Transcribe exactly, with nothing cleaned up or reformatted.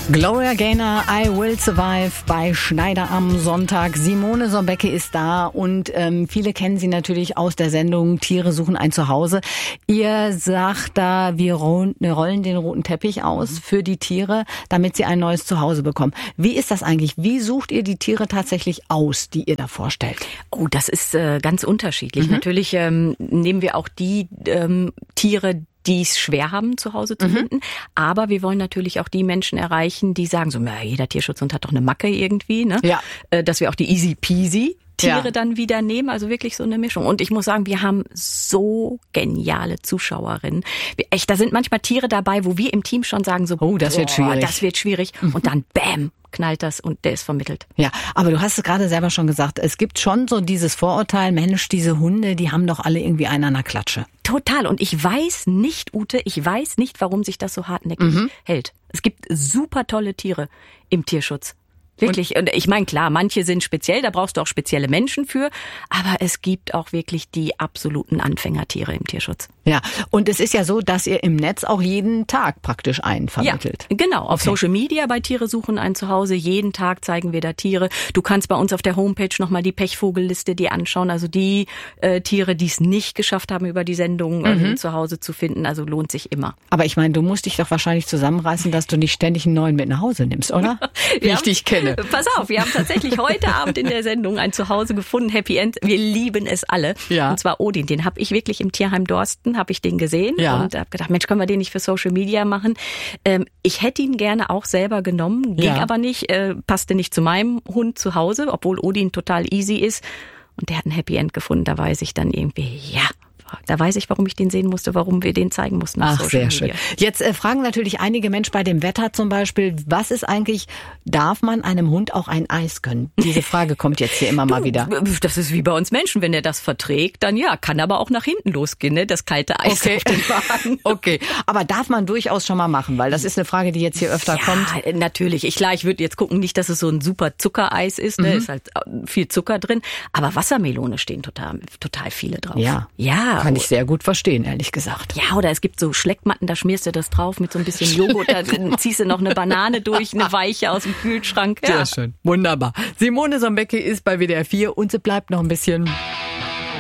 Gloria Gaynor, I Will Survive bei Schneider am Sonntag. Simone Sobecki ist da und ähm, viele kennen sie natürlich aus der Sendung Tiere suchen ein Zuhause. Ihr sagt da, wir rollen, wir rollen den roten Teppich aus für die Tiere, damit sie ein neues Zuhause bekommen. Wie ist das eigentlich? Wie sucht ihr die Tiere tatsächlich aus, die ihr da vorstellt? Oh, das ist äh, ganz unterschiedlich. Mhm. Natürlich ähm, nehmen wir auch die ähm, Tiere, die es schwer haben, zu Hause zu finden. Mhm. Aber wir wollen natürlich auch die Menschen erreichen, die sagen so, na, jeder Tierschutzhund hat doch eine Macke irgendwie, ne? Ja. Äh, dass wir auch die easy peasy Tiere ja. dann wieder nehmen, also wirklich so eine Mischung. Und ich muss sagen, wir haben so geniale Zuschauerinnen. Echt, da sind manchmal Tiere dabei, wo wir im Team schon sagen so, oh, das boah, wird schwierig. Das wird schwierig. Und dann bam, knallt das und der ist vermittelt. Ja, aber du hast es gerade selber schon gesagt, es gibt schon so dieses Vorurteil, Mensch, diese Hunde, die haben doch alle irgendwie einen an der Klatsche. Total. Und ich weiß nicht, Ute, ich weiß nicht, warum sich das so hartnäckig mhm. hält. Es gibt super tolle Tiere im Tierschutz. Wirklich. Und ich meine, klar, manche sind speziell, da brauchst du auch spezielle Menschen für. Aber es gibt auch wirklich die absoluten Anfängertiere im Tierschutz. Ja, und es ist ja so, dass ihr im Netz auch jeden Tag praktisch einen vermittelt. Ja, genau. Auf okay. Social Media bei Tiere suchen ein Zuhause. Jeden Tag zeigen wir da Tiere. Du kannst bei uns auf der Homepage nochmal die Pechvogelliste dir anschauen. Also die äh, Tiere, die es nicht geschafft haben, über die Sendung äh, mhm. zu Hause zu finden. Also lohnt sich immer. Aber ich meine, du musst dich doch wahrscheinlich zusammenreißen, dass du nicht ständig einen neuen mit nach Hause nimmst, oder? Wie ich dich kenne. Pass auf, wir haben tatsächlich heute Abend in der Sendung ein Zuhause gefunden, Happy End. Wir lieben es alle. Ja. Und zwar Odin, den habe ich wirklich im Tierheim Dorsten, habe ich den gesehen ja. und habe gedacht, Mensch, können wir den nicht für Social Media machen? Ähm, ich hätte ihn gerne auch selber genommen, ging ja. aber nicht, äh, passte nicht zu meinem Hund zu Hause, obwohl Odin total easy ist. Und der hat ein Happy End gefunden, da weiß ich dann irgendwie, ja, da weiß ich, warum ich den sehen musste, warum wir den zeigen mussten. Ach, sehr schön. Jetzt äh, fragen natürlich einige Menschen bei dem Wetter zum Beispiel, was ist eigentlich, darf man einem Hund auch ein Eis gönnen? Diese Frage kommt jetzt hier immer mal wieder. Das ist wie bei uns Menschen, wenn er das verträgt, dann ja, kann aber auch nach hinten losgehen, ne? Das kalte Eis okay. auf den Wagen. Okay, aber darf man durchaus schon mal machen, weil das ist eine Frage, die jetzt hier öfter ja, kommt. Ja, natürlich. Ich, klar, ich würde jetzt gucken, nicht, dass es so ein super Zuckereis ist, ne? Mhm. Ist halt viel Zucker drin, aber Wassermelone stehen total, total viele drauf. Ja, ja. Kann ich sehr gut verstehen. Verstehen, ehrlich gesagt. Ja, oder es gibt so Schleckmatten, da schmierst du das drauf mit so ein bisschen Joghurt, da ziehst du noch eine Banane durch, eine Weiche aus dem Kühlschrank. Ja. Sehr schön. Wunderbar. Simone Sobecki ist bei W D R vier und sie bleibt noch ein bisschen